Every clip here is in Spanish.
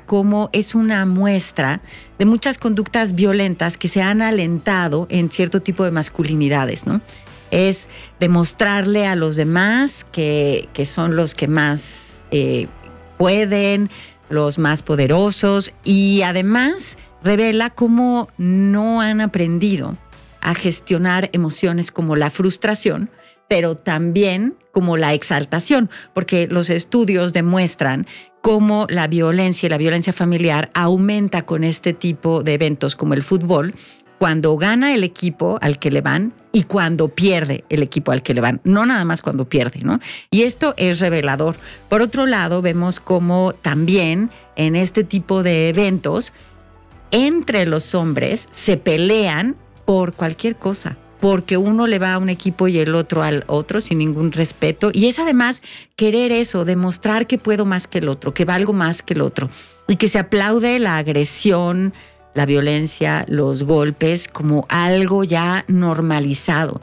cómo es una muestra de muchas conductas violentas que se han alentado en cierto tipo de masculinidades, ¿no? Es demostrarle a los demás que son los que más pueden, los más poderosos, y además revela cómo no han aprendido a gestionar emociones como la frustración, pero también como la exaltación, porque los estudios demuestran cómo la violencia y la violencia familiar aumenta con este tipo de eventos como el fútbol, cuando gana el equipo al que le van y cuando pierde el equipo al que le van, no nada más cuando pierde, ¿no? Y esto es revelador. Por otro lado, vemos cómo también en este tipo de eventos, entre los hombres se pelean por cualquier cosa, porque uno le va a un equipo y el otro al otro sin ningún respeto. Y es además querer eso, demostrar que puedo más que el otro, que valgo más que el otro. Y que se aplaude la agresión, la violencia, los golpes como algo ya normalizado.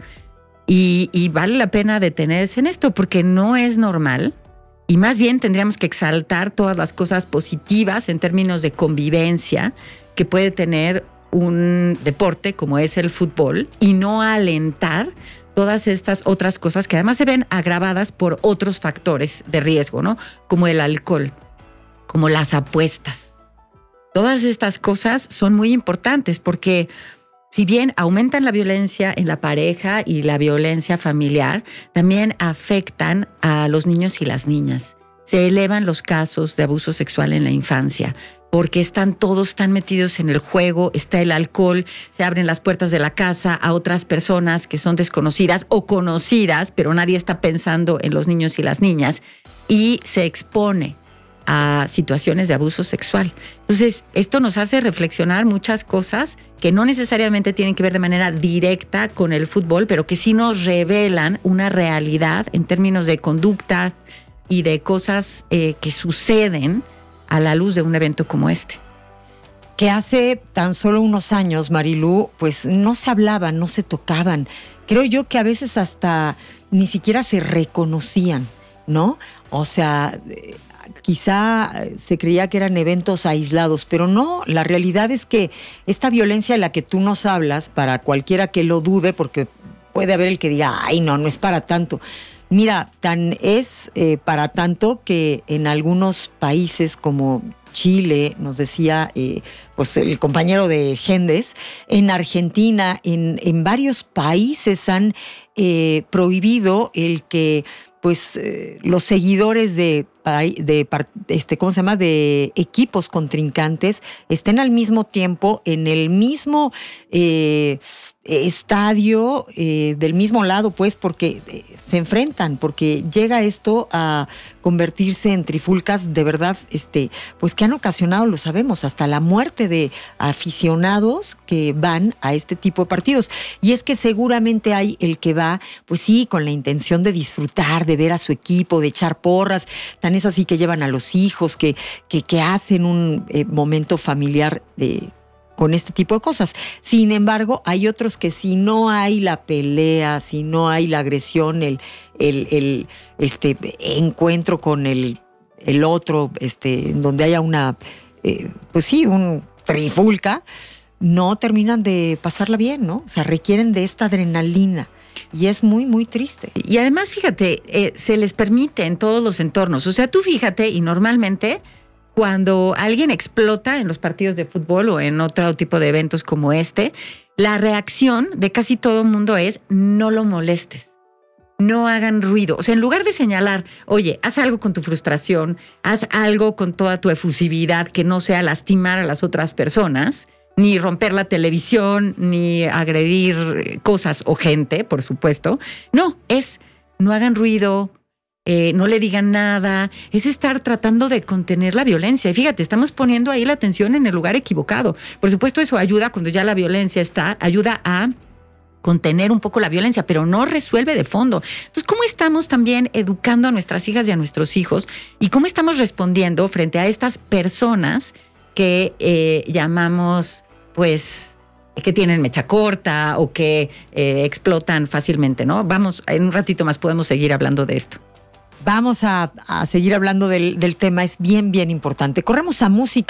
Y vale la pena detenerse en esto porque no es normal. Y más bien tendríamos que exaltar todas las cosas positivas en términos de convivencia que puede tener un deporte como es el fútbol y no alentar todas estas otras cosas que además se ven agravadas por otros factores de riesgo, ¿no? Como el alcohol, como las apuestas. Todas estas cosas son muy importantes porque si bien aumentan la violencia en la pareja y la violencia familiar, también afectan a los niños y las niñas. Se elevan los casos de abuso sexual en la infancia porque están todos tan metidos en el juego, está el alcohol, se abren las puertas de la casa a otras personas que son desconocidas o conocidas, pero nadie está pensando en los niños y las niñas, y se expone a situaciones de abuso sexual. Entonces, esto nos hace reflexionar muchas cosas que no necesariamente tienen que ver de manera directa con el fútbol, pero que sí nos revelan una realidad en términos de conducta y de cosas que suceden a la luz de un evento como este. Que hace tan solo unos años, Marilú, pues no se hablaban, no se tocaban. Creo yo que a veces hasta ni siquiera se reconocían, ¿no? O sea, quizá se creía que eran eventos aislados, pero no, la realidad es que esta violencia de la que tú nos hablas, para cualquiera que lo dude, porque puede haber el que diga, ay, no es para tanto. Mira, tan es para tanto que en algunos países como Chile, nos decía pues el compañero de Gendes, en Argentina, en varios países han prohibido el que pues los seguidores de ¿cómo se llama? De equipos contrincantes estén al mismo tiempo en el mismo estadio, del mismo lado, pues, porque se enfrentan, porque llega esto a convertirse en trifulcas de verdad, pues que han ocasionado, lo sabemos, hasta la muerte de aficionados que van a este tipo de partidos. Y es que seguramente hay el que va, pues sí, con la intención de disfrutar, de ver a su equipo, de echar porras. Tan es así que llevan a los hijos, que hacen un momento familiar con este tipo de cosas. Sin embargo, hay otros que si no hay la pelea, si no hay la agresión, el encuentro con el otro, en donde haya una, pues sí, un trifulca, no terminan de pasarla bien, ¿no? O sea, requieren de esta adrenalina. Y es muy, muy triste. Y además, fíjate, se les permite en todos los entornos. O sea, tú fíjate, y normalmente cuando alguien explota en los partidos de fútbol o en otro tipo de eventos como este, la reacción de casi todo el mundo es no lo molestes, no hagan ruido. O sea, en lugar de señalar, oye, haz algo con tu frustración, haz algo con toda tu efusividad que no sea lastimar a las otras personas, ni romper la televisión, ni agredir cosas o gente, por supuesto. No, no hagan ruido, no le digan nada, es estar tratando de contener la violencia. Y fíjate, estamos poniendo ahí la atención en el lugar equivocado. Por supuesto, eso ayuda cuando ya la violencia está, ayuda a contener un poco la violencia, pero no resuelve de fondo. Entonces, ¿cómo estamos también educando a nuestras hijas y a nuestros hijos? ¿Y cómo estamos respondiendo frente a estas personas que llamamos, pues, que tienen mecha corta o que explotan fácilmente, ¿no? Vamos, en un ratito más podemos seguir hablando de esto. Vamos a seguir hablando del tema, es bien, bien importante. Corremos a música.